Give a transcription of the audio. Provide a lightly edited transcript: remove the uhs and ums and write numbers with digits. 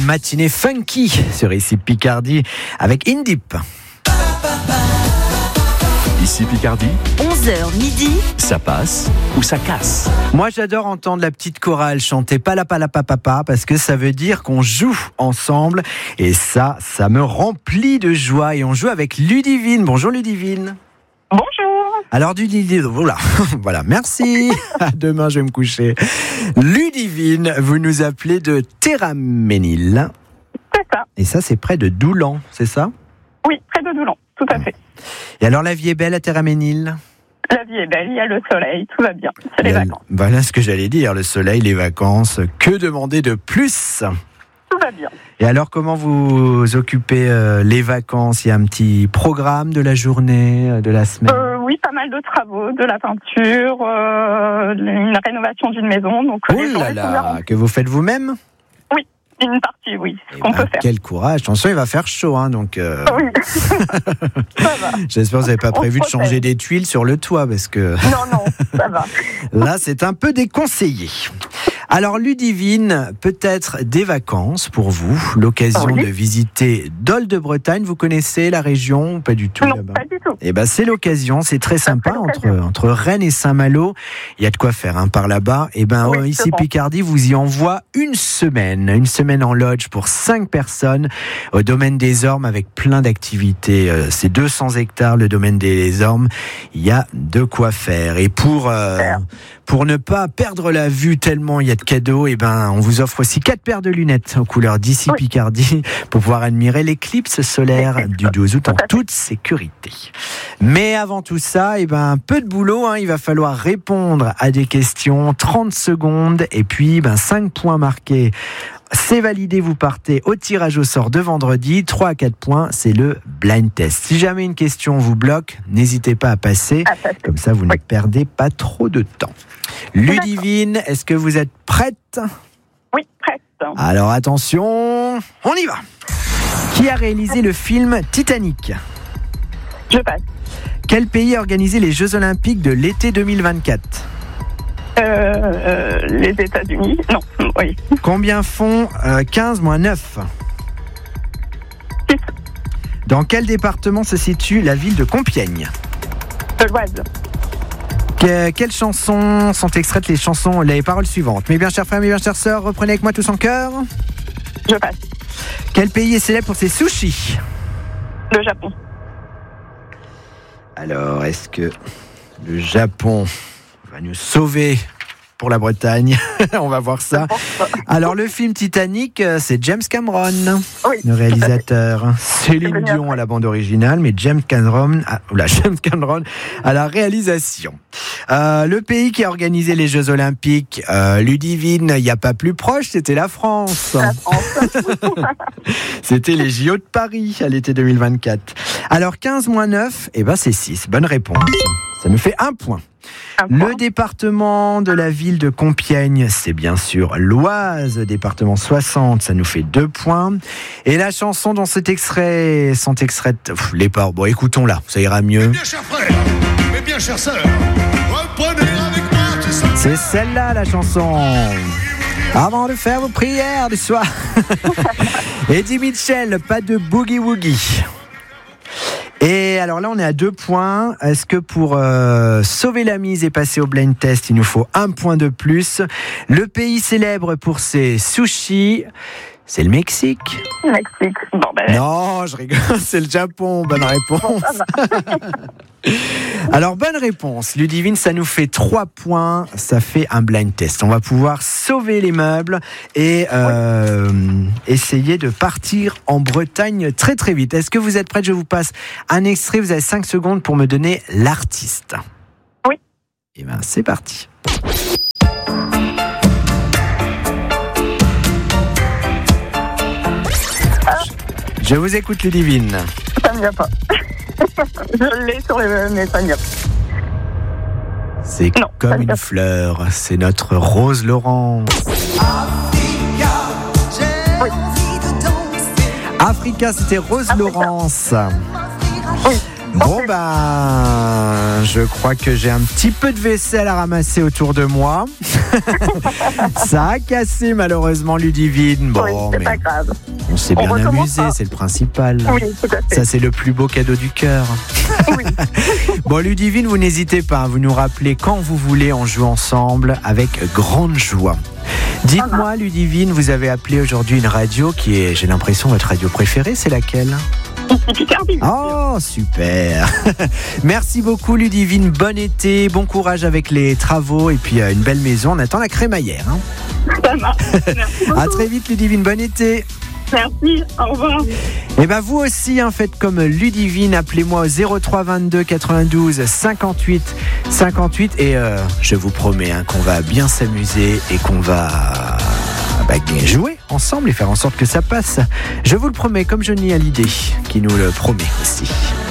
matinée funky sur ici Picardie avec Indip. Ici Picardie, 11h midi, ça passe ou ça casse. Moi j'adore entendre la petite chorale chanter Palapalapapapa parce que ça veut dire qu'on joue ensemble et ça me remplit de joie et on joue avec Ludivine. Bonjour Ludivine. Bonjour. Alors Ludivine, voilà, merci. À demain, je vais me coucher. Ludivine, vous nous appelez de Théraménil. C'est ça. Et ça, c'est près de Doulan, c'est ça ? Oui, près de Doulan, tout à fait. Et alors, la vie est belle à Théraménil ? La vie est belle, il y a le soleil, tout va bien. C'est les vacances. Voilà ce que j'allais dire, le soleil, les vacances. Que demander de plus ? Tout va bien. Et alors, comment vous occupez les vacances ? Il y a un petit programme de la journée, de la semaine ? Oui, pas mal de travaux, de la peinture, une rénovation d'une maison. Donc, Oh là là, que vous faites vous-même ? Oui, une partie, oui, ce qu'on peut faire. Quel courage. Attention, il va faire chaud, hein, donc... Oui, ça va. J'espère que vous n'avez pas prévu de changer des tuiles sur le toit, parce que... Non, ça va. Là, c'est un peu déconseillé. Alors, Ludivine, peut-être des vacances pour vous, l'occasion de visiter Dol de Bretagne. Vous connaissez la région ou pas du tout? Non, pas du tout. Eh ben, c'est l'occasion, c'est très sympa entre Rennes et Saint-Malo. Il y a de quoi faire par là-bas. Eh ben, ici Picardie vous y envoie une semaine en lodge pour 5 personnes au domaine des Ormes avec plein d'activités. C'est 200 hectares le domaine des Ormes. Il y a de quoi faire. Et pour ne pas perdre la vue tellement il y a de cadeaux, eh ben, on vous offre aussi 4 paires de lunettes aux couleurs d'ici Picardie pour pouvoir admirer l'éclipse solaire du 12 août en toute sécurité. Mais avant tout ça, eh ben, un peu de boulot, il va falloir répondre à des questions, 30 secondes et puis 5 points marqués. C'est validé, vous partez au tirage au sort de vendredi. 3 à 4 points, c'est le blind test. Si jamais une question vous bloque, n'hésitez pas à passer. Comme ça, vous ne perdez pas trop de temps. Ludivine, est-ce que vous êtes prête ? Oui, prête. Alors attention, on y va. Qui a réalisé le film Titanic ? Je passe. Quel pays a organisé les Jeux Olympiques de l'été 2024 ? Les États-Unis. Non, oui. Combien font 15 moins 9 ? 6. Dans quel département se situe la ville de Compiègne ? l'Oise. Quelles chansons sont extraites les paroles suivantes ? Mes bien chers frères, mes bien chères sœurs, reprenez avec moi tous en chœur. Je passe. Quel pays est célèbre pour ses sushis ? Le Japon. Alors, est-ce que le Japon va nous sauver pour la Bretagne? On va voir ça. Alors, le film Titanic, c'est James Cameron, le réalisateur. Céline Dion à la bande originale, mais James Cameron à la réalisation. Le pays qui a organisé les Jeux Olympiques, Ludivine, il n'y a pas plus proche, c'était la France. La France. C'était les JO de Paris à l'été 2024. Alors, 15 moins 9, c'est 6. Bonne réponse. Ça nous fait 1 point. Le département de la ville de Compiègne, c'est bien sûr l'Oise, département 60, ça nous fait 2 points. Et la chanson dont cet extrait sont extraites, les paroles, écoutons-la, ça ira mieux. Mes bien chers frères, mes bien chères sœurs, reprenez avec moi tout ça. C'est celle-là la chanson. Avant de faire vos prières du soir. Eddie Mitchell, pas de boogie woogie. Et alors là, on est à 2 points. Est-ce que pour sauver la mise et passer au blind test, il nous faut 1 point de plus ? Le pays célèbre pour ses sushis, c'est le Mexique. Mexique. Non, je rigole, c'est le Japon. Bonne réponse. Alors, bonne réponse. Ludivine, ça nous fait 3 points. Ça fait un blind test. On va pouvoir sauver les meubles et essayer de partir en Bretagne très très vite. Est-ce que vous êtes prête ? Je vous passe un extrait. Vous avez 5 secondes pour me donner l'artiste. Oui. Et c'est parti. Je vous écoute, Ludivine. Ça ne vient pas. Je l'ai sur mais ça ne vient pas. C'est comme une fleur. C'est notre Rose Laurence. Africa, c'était Rose Laurence. Bon, je crois que j'ai un petit peu de vaisselle à ramasser autour de moi. Ça a cassé malheureusement, Ludivine. Bon, Oui, c'est pas grave. on s'est bien recommence amusé, pas. c'est le principal. Oui, tout à fait. Ça, c'est le plus beau cadeau du cœur. Oui. Bon, Ludivine, vous n'hésitez pas, vous nous rappelez quand vous voulez, on joue ensemble avec grande joie. Dites-moi, Ludivine, vous avez appelé aujourd'hui une radio qui est, j'ai l'impression, votre radio préférée, c'est laquelle ? Ici Picardie. Oh, super. Merci beaucoup, Ludivine. Bon été, bon courage avec les travaux et puis une belle maison. On attend la crémaillère. Hein. Ça marche. Merci beaucoup. À très vite, Ludivine. Bon été. Merci. Au revoir. Et vous aussi, faites comme Ludivine. Appelez-moi au 03 22 92 58 58 et je vous promets qu'on va bien s'amuser et qu'on va jouer ensemble et faire en sorte que ça passe. Je vous le promets, comme Johnny Hallyday qui nous le promet aussi.